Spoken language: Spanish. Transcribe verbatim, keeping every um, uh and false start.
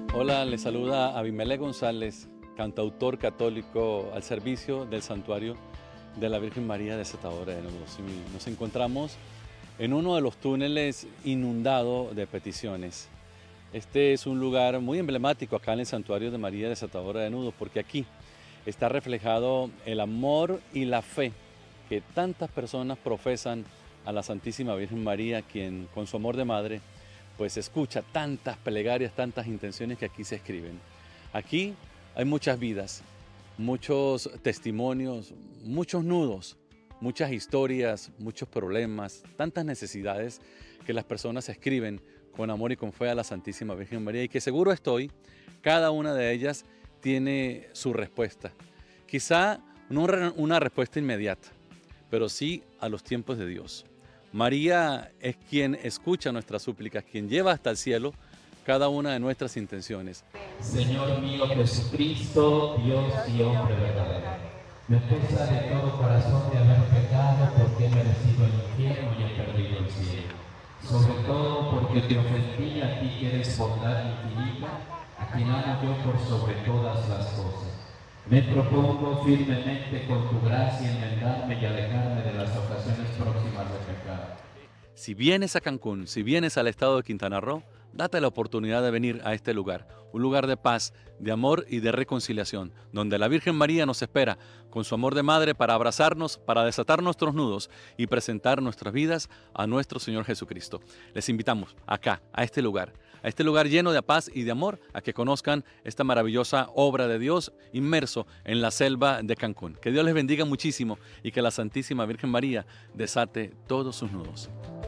Hola, les saluda Abimelec González, cantautor católico al servicio del Santuario de la Virgen María Desatadora de Nudos. Y nos encontramos en uno de los túneles inundado de peticiones. Este es un lugar muy emblemático acá en el Santuario de María Desatadora de Nudos, porque aquí está reflejado el amor y la fe que tantas personas profesan a la Santísima Virgen María, quien con su amor de madre pues escucha tantas plegarias, tantas intenciones que aquí se escriben. Aquí hay muchas vidas, muchos testimonios, muchos nudos, muchas historias, muchos problemas, tantas necesidades que las personas escriben con amor y con fe a la Santísima Virgen María, y que seguro estoy, cada una de ellas tiene su respuesta. Quizá no una respuesta inmediata, pero sí a los tiempos de Dios. María es quien escucha nuestras súplicas, quien lleva hasta el cielo cada una de nuestras intenciones. Señor mío Jesucristo, Dios y hombre verdadero, me pesa de todo corazón de haber pecado porque he merecido el infierno y he perdido el cielo. Sobre todo porque te ofendí a ti que eres bondad infinita, a quien amo yo por sobre todas las cosas. Me propongo firmemente con tu gracia enmendarme y alejarme de las ocasiones próximas de pecar. Si vienes a Cancún, si vienes al estado de Quintana Roo, date la oportunidad de venir a este lugar, un lugar de paz, de amor y de reconciliación, donde la Virgen María nos espera con su amor de madre para abrazarnos, para desatar nuestros nudos y presentar nuestras vidas a nuestro Señor Jesucristo. Les invitamos acá, a este lugar, a este lugar lleno de paz y de amor, a que conozcan esta maravillosa obra de Dios inmerso en la selva de Cancún. Que Dios les bendiga muchísimo y que la Santísima Virgen María desate todos sus nudos.